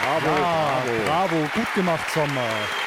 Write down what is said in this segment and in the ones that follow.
Bravo, Ja, bravo. bravo, gut gemacht, Sommer.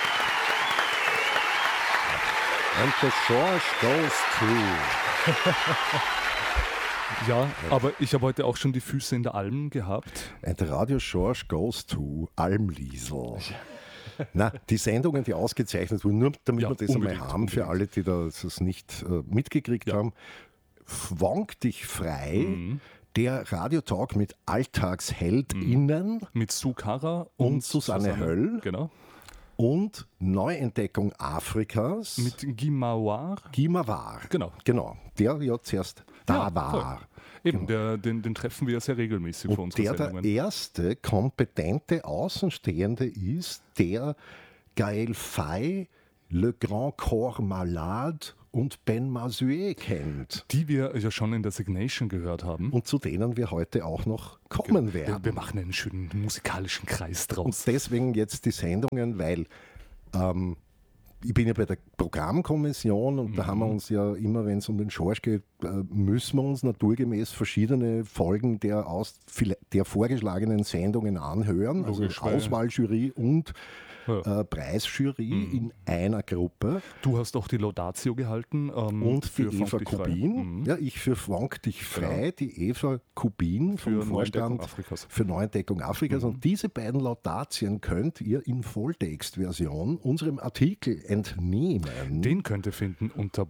And the George goes to. Ja, aber ich habe heute auch schon die Füße in der Alm gehabt. And the Radio George goes to Almliesel. Na, die Sendungen, die ausgezeichnet wurden, nur damit Ja, wir das einmal unbedingt, haben, für alle, die das nicht mitgekriegt haben. Wank dich frei, der Radiotalk mit AlltagsheldInnen Mit Sukara und Susanne Höll Genau. und Neuentdeckung Afrikas. Mit Gimawar. Gimawar. Genau. Genau, der ja zuerst da Ja, war. voll. Eben, den treffen wir ja sehr regelmäßig für Und unsere der Sendungen. erste kompetente Außenstehende ist, der Gaël Faye, Le Grand Corps Malade und Ben Mazué kennt. Die wir ja schon in der Signation gehört haben. Und zu denen wir heute auch noch kommen werden. Wir machen einen schönen musikalischen Kreis Und draus. deswegen jetzt die Sendungen, weil ich bin ja bei der Programmkommission und da haben wir uns ja immer, wenn es um den Schorsch geht, müssen wir uns naturgemäß verschiedene Folgen der vorgeschlagenen Sendungen anhören. Logisch, Also Auswahljury und Preisjury in einer Gruppe. Du hast auch die Laudatio gehalten. Und für die Eva Funk dich frei. Kubin, ja, ich für Wank dich frei, die Eva Kubin vom Für Vorstand Neuentdeckung Afrikas. für Neuentdeckung Afrikas. Und diese beiden Laudatien könnt ihr in Volltextversion unserem Artikel entnehmen. Den könnt ihr finden unter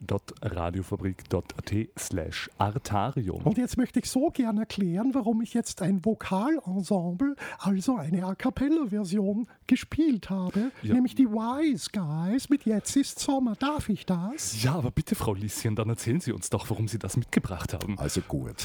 blog.radiofabrik.at/Artarium. Und jetzt möchte ich so gern erklären, warum ich jetzt ein Vokalensemble, also eine A Cappella-Version, gespielt habe, Ja. nämlich die Wise Guys mit Jetzt ist Sommer. Darf ich das? Ja, aber bitte, Frau Lieschen, dann erzählen Sie uns doch, warum Sie das mitgebracht haben. Also gut.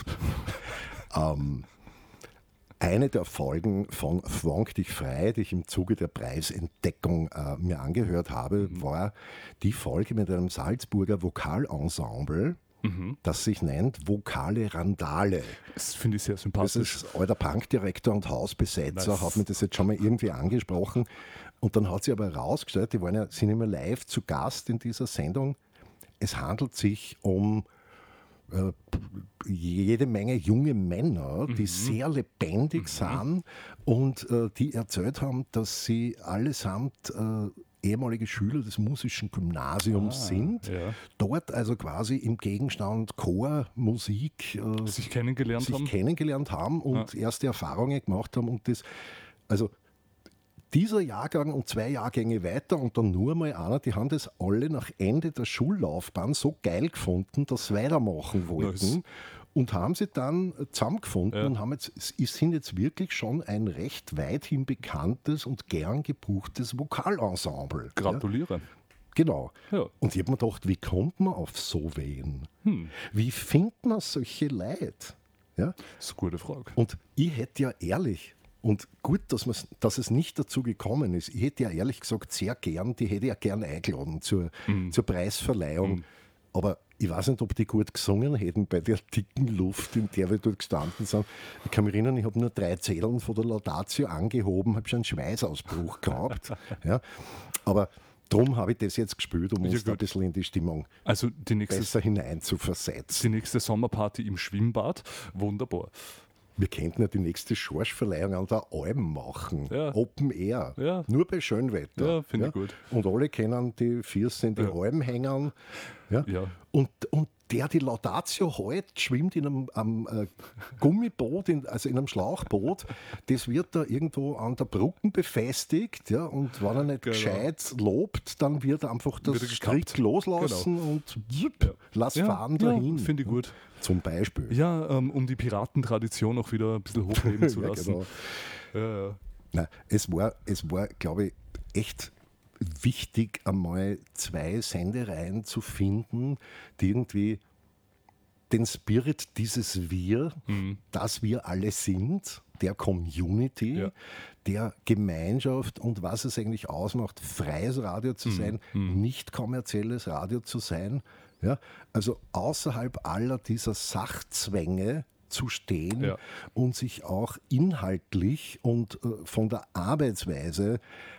Eine der Folgen von Wank dich frei, die ich im Zuge der Preisentdeckung mir angehört habe, war die Folge mit einem Salzburger Vokalensemble, das sich nennt Vokale Randale. Das finde ich sehr Das sympathisch. ist alter Punkdirektor und Hausbesetzer, Nice. hat mir das jetzt schon mal irgendwie angesprochen. Und dann hat sich aber herausgestellt, sind immer live zu Gast in dieser Sendung. Es handelt sich um jede Menge junge Männer, die sehr lebendig sind und die erzählt haben, dass sie allesamt ehemalige Schüler des musischen Gymnasiums sind, ja. dort also quasi im Gegenstand Chor, Musik Sich kennengelernt haben. kennengelernt haben und erste Erfahrungen gemacht haben und das, also dieser Jahrgang und 2 Jahrgänge weiter und dann nur mal einer, die haben das alle nach Ende der Schullaufbahn so geil gefunden, dass sie weitermachen wollten Nice. und haben sie dann zusammengefunden und haben sind jetzt wirklich schon ein recht weithin bekanntes und gern gebuchtes Vokalensemble. Ja, Gratuliere. genau. Ja. Und ich habe mir gedacht, wie kommt man auf so wen? Wie findet man solche Leute? Ja? Das ist eine gute Frage. Und ich hätte ja ehrlich, und gut, dass es nicht dazu gekommen ist, ich hätte ja ehrlich gesagt sehr gern, die hätte ich ja gern eingeladen zur Preisverleihung. Aber ich weiß nicht, ob die gut gesungen hätten bei der dicken Luft, in der wir dort gestanden sind. Ich kann mich erinnern, ich habe nur 3 Zählen von der Laudatio angehoben, habe schon einen Schweißausbruch gehabt. Ja. Aber darum habe ich das jetzt gespielt, um uns da ein bisschen in die Stimmung Also die besser hinein zu versetzen. die nächste Sommerparty im Schwimmbad. Wunderbar. Wir könnten ja die nächste Schorschverleihung an der Alm machen. Ja. Open Air. Ja. Nur bei Schönwetter. Ja, finde ich gut. Und alle können die Füße in die Alm hängen. Ja. Ja. Und der die Laudatio hält, schwimmt in einem Gummiboot, also in einem Schlauchboot. Das wird da irgendwo an der Brücke befestigt. Ja. Und wenn er nicht gescheit lobt, dann wird einfach das Wird er gekappt. Strick loslassen und lass fahren dahin. Finde ich gut. Zum Beispiel. Ja, um die Piratentradition auch wieder ein bisschen hochleben zu Ja, lassen. genau. Ja, ja. Nein, es war, glaube ich, echt wichtig, einmal 2 Sendereien zu finden, die irgendwie den Spirit dieses Wir, das wir alle sind, der Community, Ja. der Gemeinschaft und was es eigentlich ausmacht, freies Radio zu sein, nicht kommerzielles Radio zu sein. Ja? Also außerhalb aller dieser Sachzwänge zu stehen Ja. und sich auch inhaltlich und von der Arbeitsweise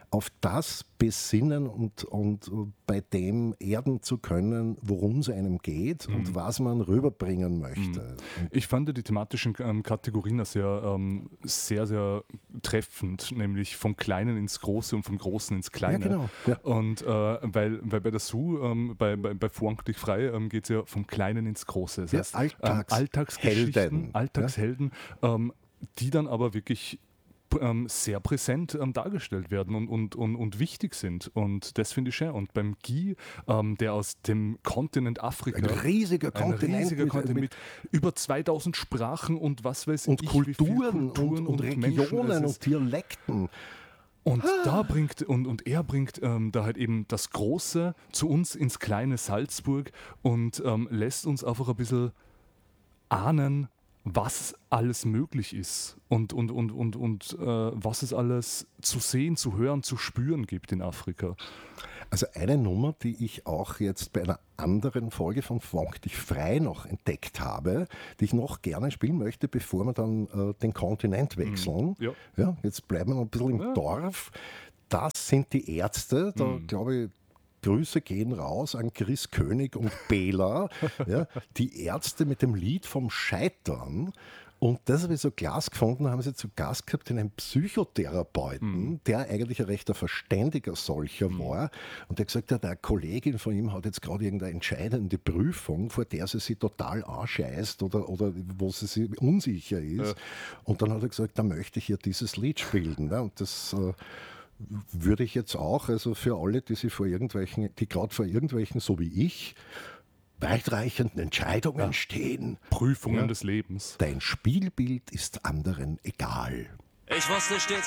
auf das besinnen und bei dem erden zu können, worum es einem geht und was man rüberbringen möchte. Ich fand die thematischen Kategorien sehr, sehr treffend, nämlich vom Kleinen ins Große und vom Großen ins Kleine. Ja, genau. Ja. Und weil bei der Sue, bei Funk dich frei, geht es ja vom Kleinen ins Große. Das heißt, Alltagshelden, die dann aber wirklich sehr präsent dargestellt werden und wichtig sind. Und das finde ich schön. Und beim Guy, der aus dem Kontinent Afrika... Ein riesiger Kontinent mit über 2000 Sprachen und was weiß ich. Und Kulturen und Regionen Menschen, und Dialekten. Und er bringt da halt eben das Große zu uns ins kleine Salzburg und lässt uns einfach ein bisschen ahnen, was alles möglich ist und was es alles zu sehen, zu hören, zu spüren gibt in Afrika. Also eine Nummer, die ich auch jetzt bei einer anderen Folge von Funk dich frei noch entdeckt habe, die ich noch gerne spielen möchte, bevor wir dann den Kontinent wechseln. Ja. Ja, jetzt bleiben wir noch ein bisschen im Dorf. Das sind die Ärzte, da glaube ich, Grüße gehen raus an Chris König und Bela, ja, die Ärzte mit dem Lied vom Scheitern. Und das habe ich so klasse gefunden, haben sie zu Gast gehabt einen Psychotherapeuten, der eigentlich ein recht verständiger solcher war. Und der gesagt hat, eine Kollegin von ihm hat jetzt gerade irgendeine entscheidende Prüfung, vor der sie sich total anscheißt oder wo sie sich unsicher ist. Ja. Und dann hat er gesagt, da möchte ich hier dieses Lied spielen. Ne? Und das... würde ich jetzt auch, also für alle, die gerade vor irgendwelchen, so wie ich, weitreichenden Entscheidungen stehen. Prüfungen des Lebens. Dein Spielbild ist anderen egal. Ich wusste stets,